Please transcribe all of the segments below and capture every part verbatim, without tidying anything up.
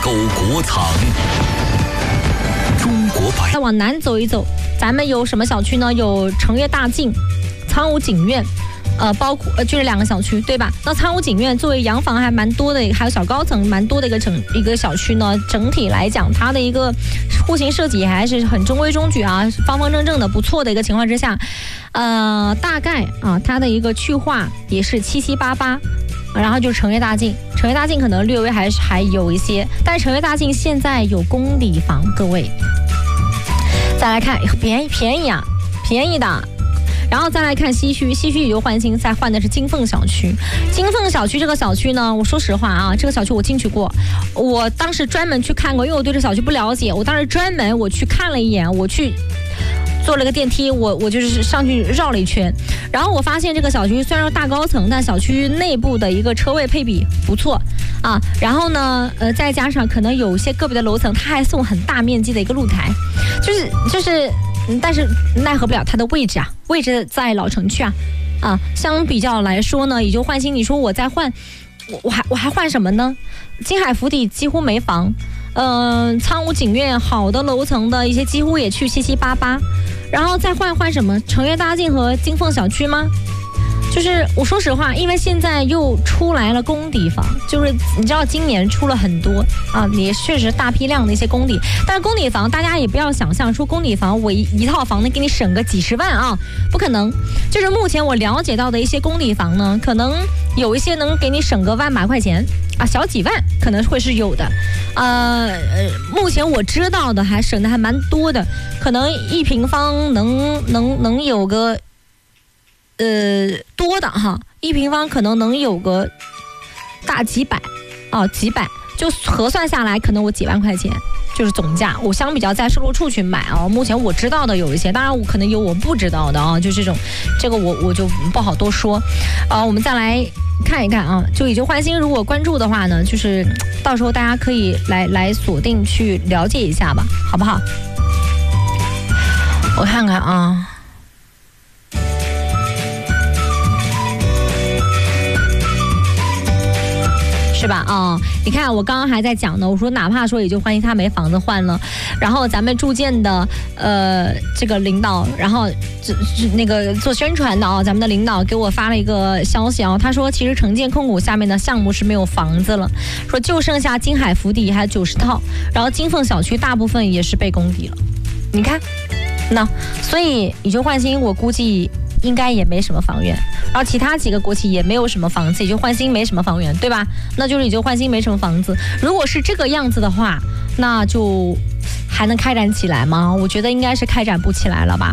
走国藏。中国百。 再往南走一走，咱们有什么小区呢？有成悦大境、苍梧景苑。呃，包括呃就是两个小区，对吧？那苍梧景苑作为洋房还蛮多的，还有小高层蛮多的一个整一个小区呢。整体来讲，它的一个户型设计还是很中规中矩啊，方方正正的，不错的一个情况之下，呃，大概啊，它的一个去化也是七七八八。然后就是成悦大境，成悦大境可能略微还是还有一些，但是成悦大境现在有公底房，各位。再来看便宜便宜啊，便宜的。然后再来看西区，西区以旧换新，再换的是金凤小区。金凤小区这个小区呢，我说实话啊，这个小区我进去过，我当时专门去看过，因为我对这小区不了解，我当时专门我去看了一眼，我去坐了个电梯，我我就是上去绕了一圈，然后我发现这个小区虽然说大高层，但小区内部的一个车位配比不错啊。然后呢，呃，再加上可能有一些个别的楼层，它还送很大面积的一个露台，就是就是。但是奈何不了它的位置啊，位置在老城区啊，啊，相比较来说呢，以旧换新，你说我再换，我我还我还换什么呢？金海府邸几乎没房，嗯、呃，苍梧景苑好的楼层的一些几乎也去七七八八，然后再换换什么？成悦大境和金凤小区吗？就是我说实话，因为现在又出来了公底房，就是你知道今年出了很多啊，也确实大批量的一些公底，但是公底房大家也不要想象说公底房我一一套房能给你省个几十万啊，不可能。就是目前我了解到的一些公底房呢，可能有一些能给你省个万把块钱啊，小几万可能会是有的，呃，目前我知道的还省的还蛮多的，可能一平方能能能有个。呃，多的哈，一平方可能能有个大几百啊，几百，就核算下来，可能我几万块钱就是总价。我相比较在售楼处去买啊，目前我知道的有一些，当然我可能有我不知道的啊，就这种，这个我我就不好多说。啊，我们再来看一看啊，就以旧换新，如果关注的话呢，就是到时候大家可以来来锁定去了解一下吧，好不好？我看看啊。是吧？啊、哦，你看我刚刚还在讲呢，我说哪怕说也就换新他没房子换了，然后咱们住建的呃这个领导，然后这那个做宣传的啊、哦，咱们的领导给我发了一个消息啊、哦，他说其实城建控股下面的项目是没有房子了，说就剩下金海府邸还有九十套，然后金凤小区大部分也是被公底了，你看，那所以以旧换新我估计。应该也没什么房源，然后其他几个国企也没有什么房子，以旧换新没什么房源，对吧？那就是以旧换新没什么房子。如果是这个样子的话，那就还能开展起来吗？我觉得应该是开展不起来了吧。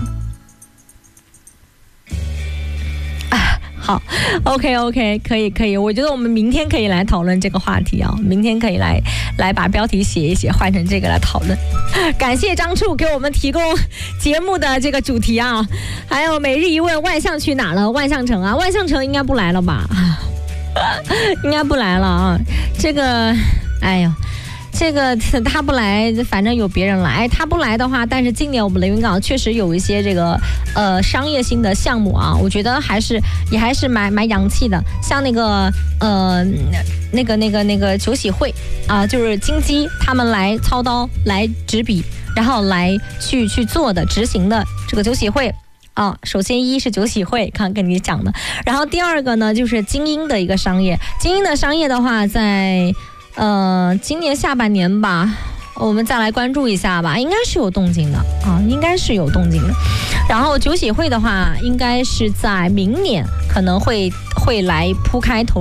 好 ，OK OK， 可以可以，我觉得我们明天可以来讨论这个话题啊，明天可以来来把标题写一写，换成这个来讨论。感谢张处给我们提供节目的这个主题啊，还有每日一问，万象去哪了？万象城啊，万象城应该不来了吧？应该不来了啊，这个，哎呦。这个他不来，反正有别人来。他不来的话，但是今年我们雷云港确实有一些这个呃商业性的项目啊，我觉得还是也还是蛮蛮洋气的。像那个呃那个那个那个酒喜会啊，就是金鸡他们来操刀来执笔，然后来去去做的执行的这个酒喜会。啊，首先一是酒喜会，刚跟你讲的，然后第二个呢就是精英的一个商业，精英的商业的话在。呃，今年下半年吧，我们再来关注一下吧，应该是有动静的啊，应该是有动静的。然后酒喜会的话，应该是在明年可能会会来铺开头。